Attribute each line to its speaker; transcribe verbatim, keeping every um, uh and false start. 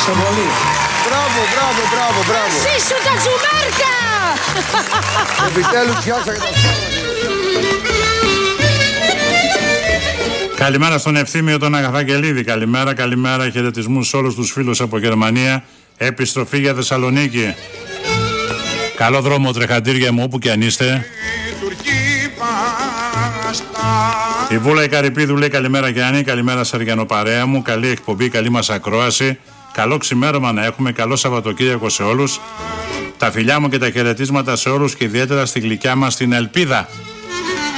Speaker 1: Ευχαριστώ πολύ.
Speaker 2: Μπράβο, μπράβο, μπράβο, μπράβο.
Speaker 3: Εσύ σου τα τσουμέρκα.
Speaker 2: Επιτέλους φτιάξα και τα ψάματα.
Speaker 4: Καλημέρα στον Ευθύμιο τον Αγαθακελίδη. Καλημέρα, καλημέρα. Χαιρετισμούς σε όλους τους φίλους από Γερμανία. Επιστροφή για Θεσσαλονίκη. Καλό δρόμο τρεχαντήρια μου όπου και αν είστε. Η Βούλα η Καρυπίδου λέει καλημέρα Γιάννη, καλημέρα Σαργιανοπαρέα μου. Καλή εκπομπή, καλή μας ακρόαση. Καλό ξημέρωμα να έχουμε, καλό Σαββατοκύριακο σε όλους. Τα φιλιά μου και τα χαιρετίσματα σε όλους και ιδιαίτερα στη γλυκιά μας την Ελπίδα.